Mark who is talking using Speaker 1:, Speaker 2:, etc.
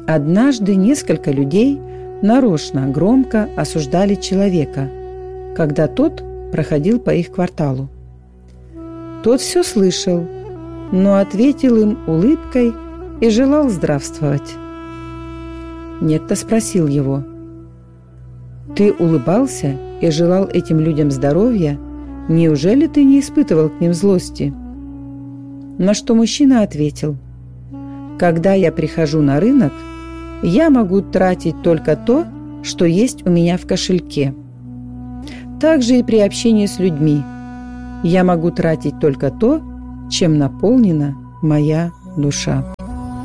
Speaker 1: Однажды несколько людей нарочно громко осуждали человека, когда тот проходил по их кварталу. Тот все слышал, но ответил им улыбкой и желал здравствовать. Некто спросил его: «Ты улыбался и желал этим людям здоровья? Неужели ты не испытывал к ним злости?» На что мужчина ответил: «Когда я прихожу на рынок, я могу тратить только то, что есть у меня в кошельке. Также и при общении с людьми я могу тратить только то, чем наполнена моя душа».